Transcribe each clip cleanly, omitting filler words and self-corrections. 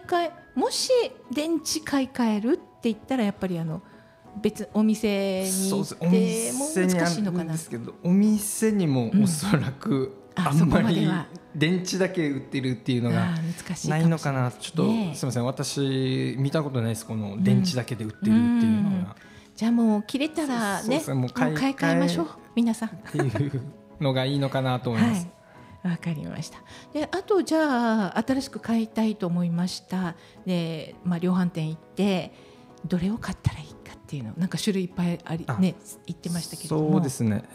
もし電池買い替えるって言ったらやっぱり別お店に行っても難しいのかな。 ですけど、お店にもおそらくあんまり電池だけ売ってるっていうのがないのかな。ちょっとすみません、私見たことないです、この電池だけで売ってるっていうのが。 じゃあもう切れたらね、もう買い替えましょう皆さんっていうのがいいのかなと思います。 わかりました。で、あとじゃあ新しく買いたいと思いました。で、量販店行ってどれを買ったらいいかっていうの、なんか種類いっぱいありね言ってましたけれども。 そうですね。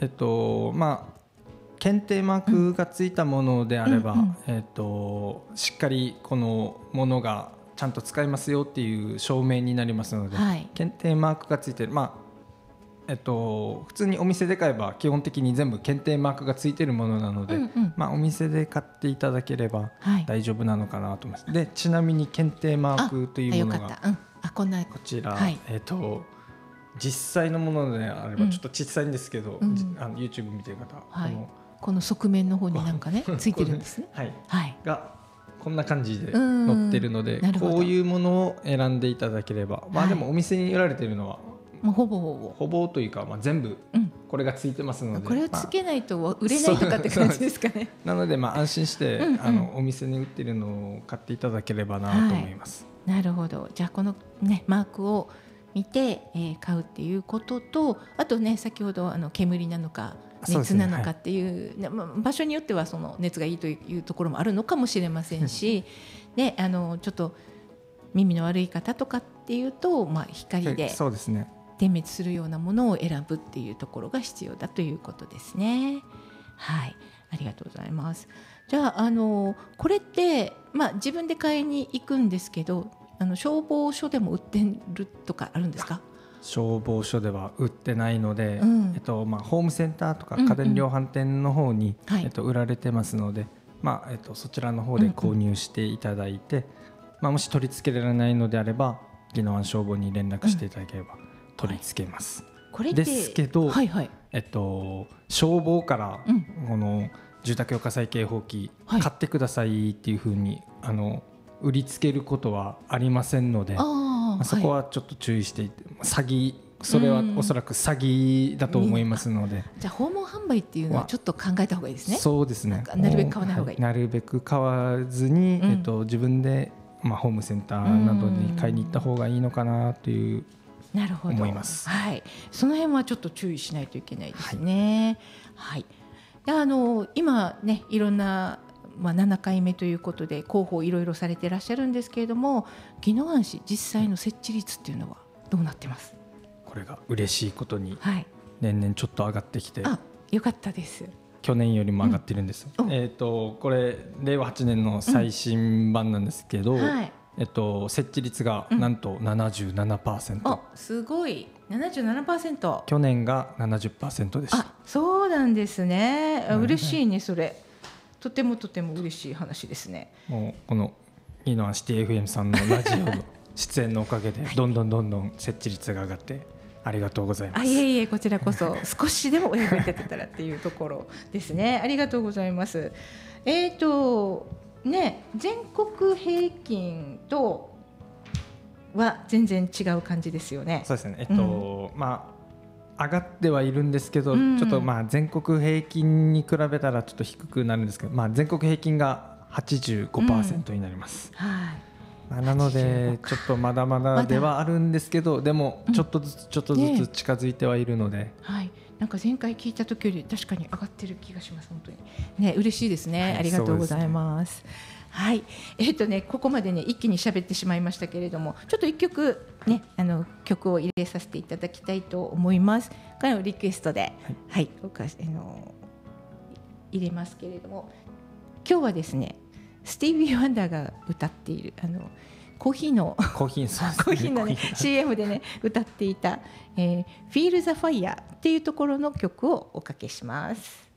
検定マークがついたものであれば、しっかりこのものがちゃんと使えますよっていう証明になりますので、検定マークがついてる、普通にお店で買えば基本的に全部検定マークがついているものなので、お店で買っていただければ大丈夫なのかなと思います。で、ちなみに検定マークというものがこちら、実際のものであればちょっと小さいんですけど、YouTube 見てる方、 この側面の方になんかねついてるんですね。 がこんな感じで載ってるので、こういうものを選んでいただければ、でもお店に売られているのはほぼというか、全部これがついてますので、 これをつけないと売れないとかって感じですかね。 なので安心してお店に売っているのを買っていただければなと思います。 なるほど。じゃあこのねマークを見て買うっていうことと、あとね先ほど煙なのか熱なのかっていう、場所によってはその熱がいいというところもあるのかもしれませんし、でちょっと耳の悪い方とかっていうと、光で点滅するようなものを選ぶっていうところが必要だということですね。はい、ありがとうございます。じゃあこれって、自分で買いに行くんですけど、消防署でも売ってるとかあるんですか？ 消防署では売ってないので、ホームセンターとか家電量販店の方に、売られてますので、そちらの方で購入していただいて、もし取り付けられないのであれば宜野湾消防に連絡していただければ取り付けます。 これってですけど、消防からこの住宅用火災警報器買ってくださいっていうふうに売りつけることはありませんので、そこはちょっと注意していて、それはおそらく詐欺だと思いますので、 じゃあ訪問販売っていうのはちょっと考えた方がいいですね。 そうですね。 なるべく買わない方がいい。 なるべく買わずに、自分でホームセンターなどに買いに行った方がいいのかなという思います。 その辺はちょっと注意しないといけないですね。で今ねいろんな7回目ということで広報いろいろされていらっしゃるんですけれども、宜野湾市実際の設置率っていうのはどうなってます？ これが嬉しいことに年々ちょっと上がってきて、 よかったです。 去年よりも上がってるんです。これ令和8年の最新版なんですけど、設置率がなんと 77%、 すごい 77%。 去年が 70% でした。 そうなんですね。嬉しいね。それとても嬉しい話ですね。 もうこの宜野湾シティ FM さんのラジオの出演のおかげでどんどん設置率が上がってありがとうございます。 いえこちらこそ少しでもお役に立てたらっていうところですね。ありがとうございます。全国平均とは全然違う感じですよね。 そうですね。上がってはいるんですけど、ちょっと全国平均に比べたらちょっと低くなるんですけど、全国平均が 85% になります。なのでちょっとまだまだではあるんですけど、でもちょっとずつ近づいてはいるので、 なんか前回聞いた時より確かに上がってる気がします。本当にね、嬉しいですね。ありがとうございます。ここまでね一気に喋ってしまいましたけれども、ちょっと一曲ね曲を入れさせていただきたいと思います。これのリクエストで入れますけれども、今日はですねスティービー・ワンダーが歌っているコーヒーのね CM でね歌っていたFeel the Fire っていうところの曲をおかけします。